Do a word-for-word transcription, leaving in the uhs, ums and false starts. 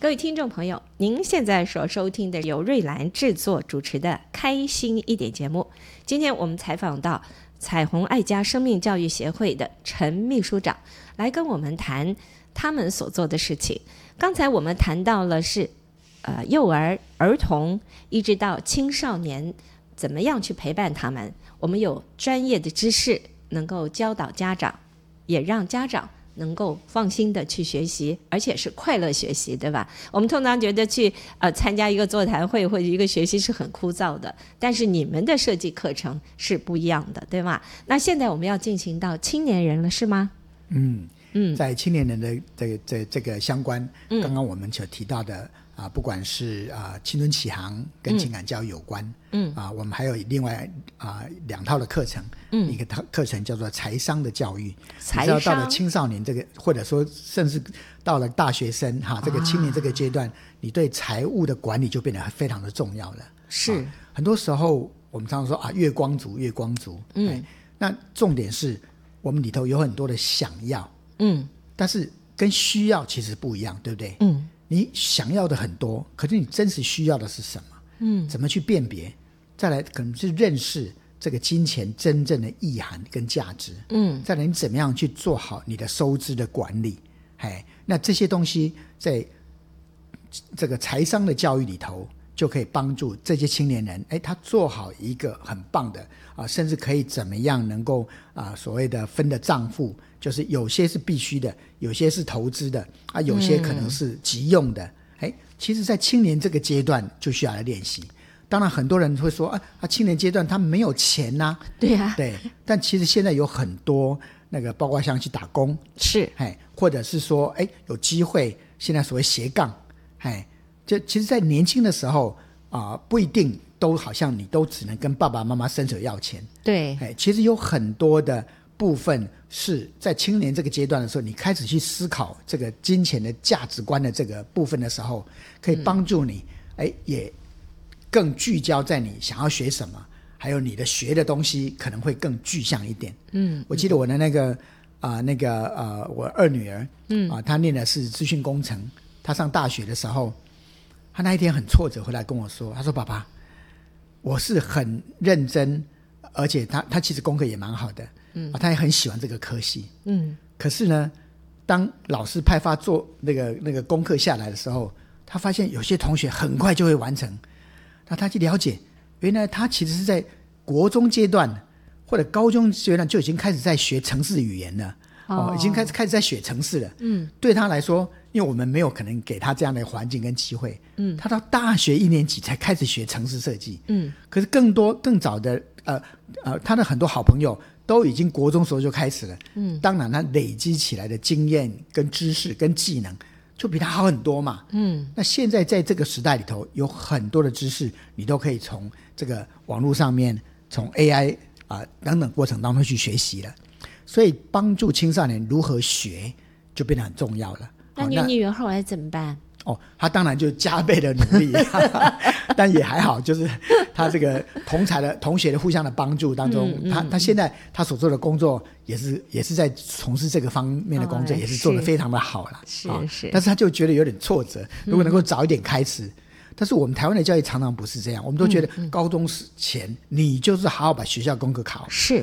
各位听众朋友，您现在所收听的由瑞兰制作主持的开心一点节目。今天我们采访到彩虹爱家生命教育协会的陈秘书长，来跟我们谈他们所做的事情。刚才我们谈到了是呃幼儿、儿童一直到青少年，怎么样去陪伴他们。我们有专业的知识能够教导家长，也让家长能够放心的去学习，而且是快乐学习，对吧？我们通常觉得去呃参加一个座谈会或者一个学习是很枯燥的，但是你们的设计课程是不一样的，对吗？那现在我们要进行到青年人了，是吗？ 嗯嗯， 在青年人的这这这个相关， 嗯、 刚刚我们所提到的啊、呃，不管是啊、呃、青春启航跟情感教育有关，嗯啊、呃，我们还有另外啊、呃、两套的课程，嗯，一个课程叫做财商的教育， 财商你知道到了青少年这个，或者说甚至到了大学生哈、啊、这个青年这个阶段，啊、你对财务的管理就变得非常的重要了。 是、 啊、很多时候我们常常说啊，月光族，月光族，嗯，那重点是我们里头有很多的想要。嗯，但是跟需要其实不一样，对不对？嗯，你想要的很多，可是你真实需要的是什么？嗯，怎么去辨别？再来可能是认识这个金钱真正的意涵跟价值。嗯，再来你怎么样去做好你的收支的管理？哎，那这些东西在这个财商的教育里头，就可以帮助这些青年人，哎，他做好一个很棒的啊，甚至可以怎么样能够啊，所谓的分的账户。就是有些是必须的，有些是投资的啊，有些可能是急用的。哎、嗯，其实在青年这个阶段就需要来练习。当然很多人会说啊，啊青年阶段他没有钱呐、啊， 对啊， 对。但其实现在有很多那个，包括像去打工， 是， 哎，或者是说哎有机会，现在所谓斜杠，哎，就其实在年轻的时候啊、呃，不一定都好像你都只能跟爸爸妈妈伸手要钱。 对， 哎，其实有很多的部分是在青年这个阶段的时候，你开始去思考这个金钱的价值观的这个部分的时候，可以帮助你、嗯、诶也更聚焦在你想要学什么，还有你的学的东西可能会更具象一点。嗯，我记得我的那个啊、呃、那个呃我二女儿，嗯啊、呃、她念的是资讯工程，她上大学的时候，她那一天很挫折回来跟我说，她说爸爸，我是很认真，而且她她其实功课也蛮好的。嗯、啊，他也很喜欢这个科系，嗯，可是呢，当老师派发做那个那个功课下来的时候，他发现有些同学很快就会完成，那他去了解，原来他其实是在国中阶段或者高中阶段就已经开始在学程式语言了，哦，哦已经开始开始在学程式了，嗯，对他来说，因为我们没有可能给他这样的环境跟机会，嗯，他到大学一年级才开始学程式设计，嗯，可是更多更早的呃呃，他的很多好朋友。都已经国中时候就开始了，嗯，当然他累积起来的经验跟知识跟技能就比他好很多嘛，嗯，那现在在这个时代里头有很多的知识你都可以从这个网络上面从 A I 啊、呃、等等过程当中去学习了，所以帮助青少年如何学就变得很重要了。 那你女儿后来怎么办？ 哦，他当然就加倍的努力但也还好，就是他这个同才的同学的互相的帮助当中，嗯嗯、他他现在他所做的工作也是也是在从事这个方面的工作，哦、也是做得非常的好了。 是是、哦， 但是他就觉得有点挫折，如果能够早一点开始。嗯、但是我们台湾的教育常常不是这样，我们都觉得高中前你就是好好把学校功课考好， 是。